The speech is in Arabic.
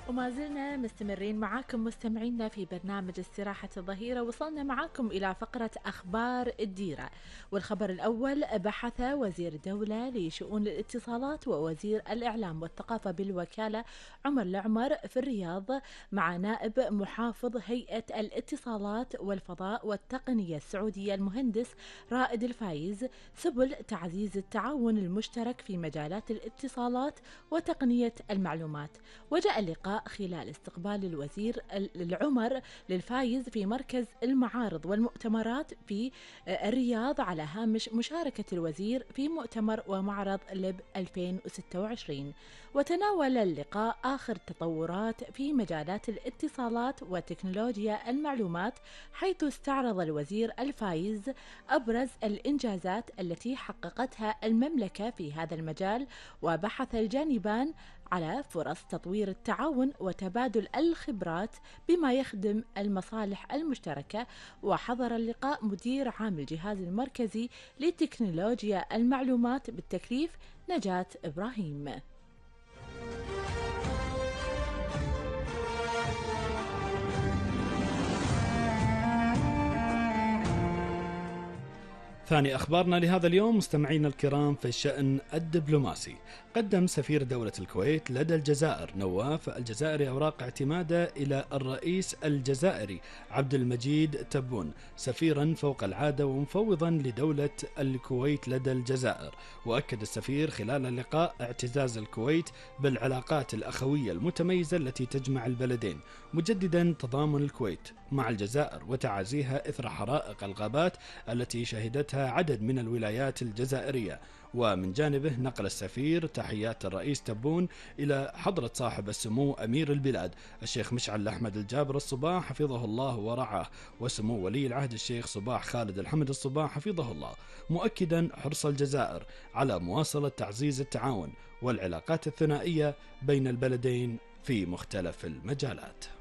وما زلنا مستمرين معاكم مستمعينا في برنامج استراحة الظهيرة. وصلنا معاكم إلى فقرة أخبار الديرة، والخبر الأول: بحث وزير الدولة لشؤون الاتصالات ووزير الإعلام والثقافة بالوكالة عمر العمر في الرياض مع نائب محافظ هيئة الاتصالات والفضاء والتقنية السعودية المهندس رائد الفايز سبل تعزيز التعاون المشترك في مجالات الاتصالات وتقنية المعلومات. وجاء اللقاء خلال استقبال الوزير العمر للفايز في مركز المعارض والمؤتمرات في الرياض على هامش مشاركة الوزير في مؤتمر ومعرض لب 2026. وتناول اللقاء آخر التطورات في مجالات الاتصالات وتكنولوجيا المعلومات، حيث استعرض الوزير الفايز أبرز الإنجازات التي حققتها المملكة في هذا المجال، وبحث الجانبان على فرص تطوير التعاون وتبادل الخبرات بما يخدم المصالح المشتركة. وحضر اللقاء مدير عام الجهاز المركزي لتكنولوجيا المعلومات بالتكليف نجاة إبراهيم. ثاني أخبارنا لهذا اليوم مستمعينا الكرام في الشأن الدبلوماسي. قدم سفير دولة الكويت لدى الجزائر نواف الجزائري أوراق اعتماده إلى الرئيس الجزائري عبد المجيد تبون سفيرا فوق العادة ومفوضا لدولة الكويت لدى الجزائر. وأكد السفير خلال اللقاء اعتزاز الكويت بالعلاقات الأخوية المتميزة التي تجمع البلدين، مجددا تضامن الكويت مع الجزائر وتعازيها إثر حرائق الغابات التي شهدتها عدد من الولايات الجزائرية. ومن جانبه نقل السفير تحيات الرئيس تبون إلى حضرة صاحب السمو أمير البلاد الشيخ مشعل أحمد الجابر الصباح حفظه الله ورعاه، وسمو ولي العهد الشيخ صباح خالد الحمد الصباح حفظه الله، مؤكدا حرص الجزائر على مواصلة تعزيز التعاون والعلاقات الثنائية بين البلدين في مختلف المجالات.